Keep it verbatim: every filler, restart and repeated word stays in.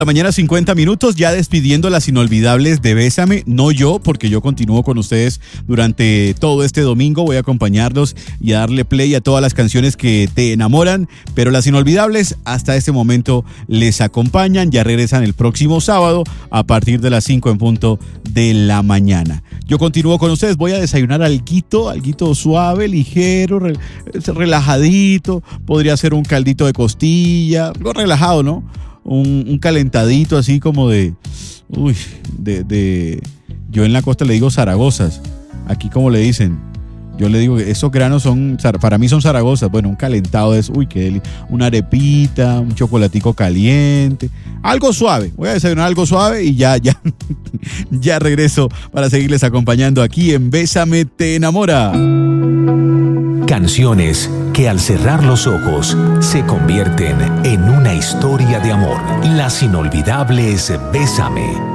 La mañana cincuenta minutos, ya despidiendo las inolvidables de Bésame, no yo, porque yo continúo con ustedes durante todo este domingo, voy a acompañarlos y a darle play a todas las canciones que te enamoran, pero las inolvidables hasta este momento les acompañan, ya regresan el próximo sábado a partir de las cinco en punto de la mañana. Yo continúo con ustedes, voy a desayunar alguito, alguito suave, ligero, re, relajadito, podría ser un caldito de costilla, algo relajado, ¿no? Un, un calentadito así como de, uy, de, de, yo en la costa le digo zaragozas, aquí como le dicen, yo le digo que esos granos son, para mí son zaragozas, bueno, un calentado es, uy, qué deli, una arepita, un chocolatico caliente, algo suave, voy a desayunar algo suave y ya, ya, ya regreso para seguirles acompañando aquí en Bésame te enamora. Canciones que al cerrar los ojos se convierten en una historia de amor. Las inolvidables Bésame.